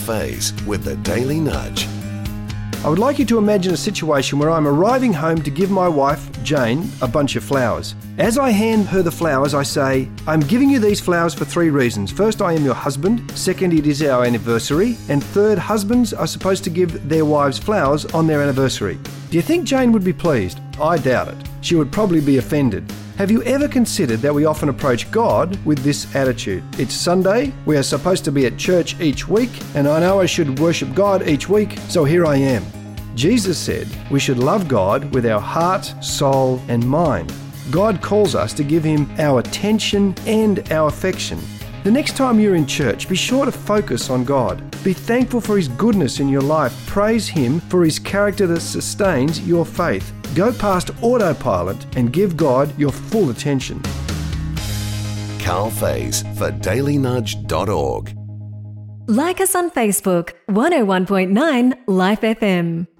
Faze with the Daily Nudge. I would like you to imagine a situation where I'm arriving home to give my wife, Jane, a bunch of flowers. As I hand her the flowers, I say, I'm giving you these flowers for 3 reasons. First, I am your husband. Second, it is our anniversary. And third, husbands are supposed to give their wives flowers on their anniversary. Do you think Jane would be pleased? I doubt it. She would probably be offended. Have you ever considered that we often approach God with this attitude? It's Sunday, we are supposed to be at church each week, and I know I should worship God each week, so here I am. Jesus said we should love God with our heart, soul, and mind. God calls us to give Him our attention and our affection. The next time you're in church, be sure to focus on God. Be thankful for His goodness in your life. Praise Him for His character that sustains your faith. Go past autopilot and give God your full attention. Carl Faze for dailynudge.org. Like us on Facebook, 101.9 Life FM.